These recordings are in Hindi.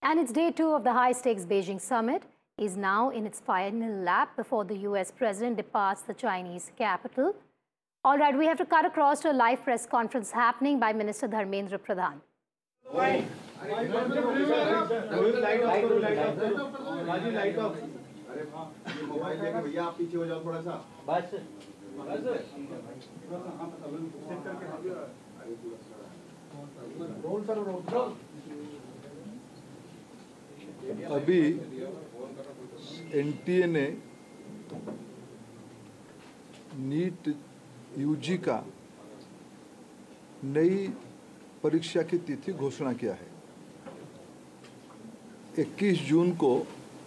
And it's day 2 of the high-stakes Beijing summit is now in its final lap before the US president departs the Chinese capital. All right, we have to cut across to a live press conference happening by Minister Dharmendra Pradhan. अभी एनटीए ने नीट यूजी का नई परीक्षा की तिथि घोषणा किया है। 21 जून को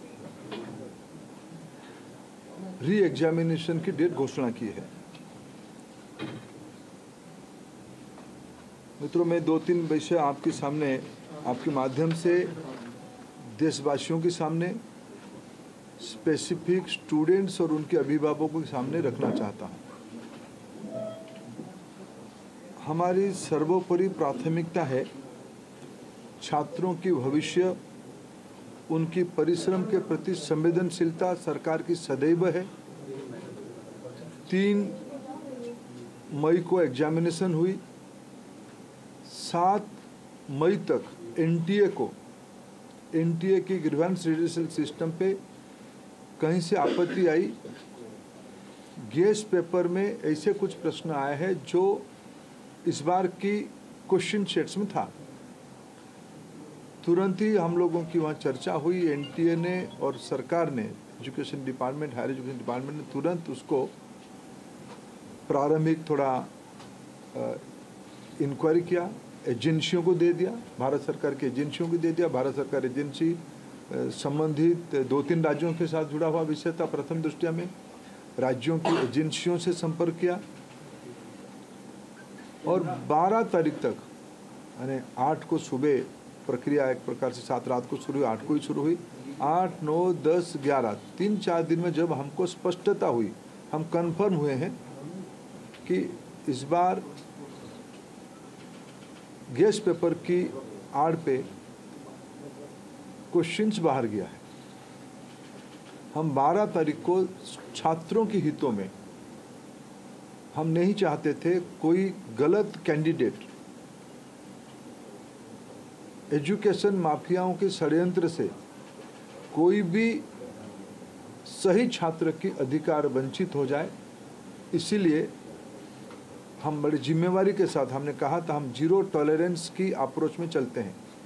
री एग्जामिनेशन की डेट घोषणा की है। मित्रों, मैं 2-3 विषय आपके सामने, आपके माध्यम से देशवासियों के सामने, स्पेसिफिक स्टूडेंट्स और उनके अभिभावकों के सामने रखना चाहता हूं। हमारी सर्वोपरि प्राथमिकता है छात्रों की भविष्य, उनकी परिश्रम के प्रति संवेदनशीलता सरकार की सदैव है। 3 मई को एग्जामिनेशन हुई। 7 मई तक एनटीए की ग्रीवेंस रिड्यूसल सिस्टम पे कहीं से आपत्ति आई। गेस्ट पेपर में ऐसे कुछ प्रश्न आए हैं जो इस बार की क्वेश्चन सेट्स में था। तुरंत ही हम लोगों की वहाँ चर्चा हुई। एनटीए ने और सरकार ने, education department, higher education department ने तुरंत उसको प्रारंभिक थोड़ा इंक्वायरी किया, एजेंसियों को दे दिया, भारत सरकार की एजेंसियों को दे दिया। भारत सरकार एजेंसी संबंधित 2-3 राज्यों के साथ जुड़ा हुआ विषय था। प्रथम दृष्टया में राज्यों की एजेंसियों से संपर्क किया और 12 तारीख तक, यानी 8 को सुबह प्रक्रिया एक प्रकार से 7 रात को शुरू हुई, 8 को ही शुरू हुई। 8, 9, 10, 11 3-4 दिन में जब हमको स्पष्टता हुई, हम कंफर्म हुए हैं कि इस बार गेस्ट पेपर की आड़ पे क्वेश्चंस बाहर गया है। हम 12 तारीख को छात्रों के हितों में, हम नहीं चाहते थे कोई गलत कैंडिडेट एजुकेशन माफियाओं के षड्यंत्र से कोई भी सही छात्र की अधिकार वंचित हो जाए। इसीलिए हम बड़ी जिम्मेवारी के साथ हमने कहा था हम जीरो टॉलरेंस की अप्रोच में चलते हैं।